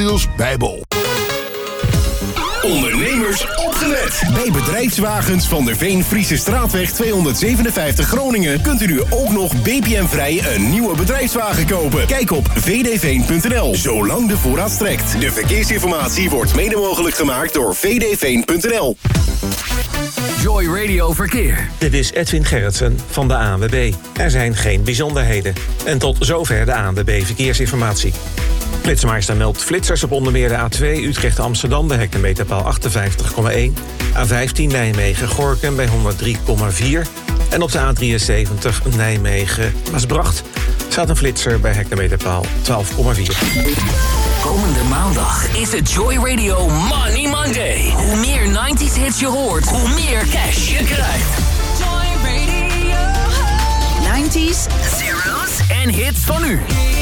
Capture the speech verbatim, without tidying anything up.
Autodeals Bijbel. Ondernemers opgelet! Bij Bedrijfswagens van der Veen Friese Straatweg tweehonderdzevenenvijftig Groningen kunt u nu ook nog B P M-vrij een nieuwe bedrijfswagen kopen. Kijk op v d veen punt n l, zolang de voorraad strekt. De verkeersinformatie wordt mede mogelijk gemaakt door v d veen punt n l. Joy Radio Verkeer. Dit is Edwin Gerritsen van de A N W B. Er zijn geen bijzonderheden. En tot zover de A N W B Verkeersinformatie. Flitsmeister meldt flitsers op onder meer de A twee Utrecht-Amsterdam... bij hectometerpaal achtenvijftig komma één. A vijftien Nijmegen-Gorinchem bij honderddrie komma vier. En op de A drieënzeventig Nijmegen-Maasbracht staat een flitser bij hectometerpaal twaalf komma vier. Komende maandag is het Joy Radio Money Monday. Hoe meer nineties hits je hoort, hoe meer cash je krijgt. Joy Radio. nineties, zeros en hits van nu.